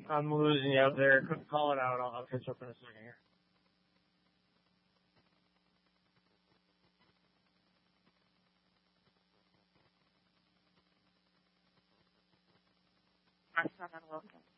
I'm losing you out there. Call it out. I'll catch up in a second here. Marcellin Wilkins.